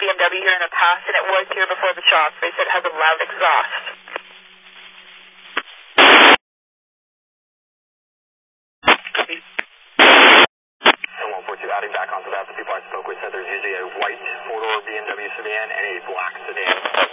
BMW here in the past, and it was here before the shock. They said it has a loud exhaust. 142 adding back onto that. The people I spoke with said there's usually a white four-door BMW sedan and a black sedan.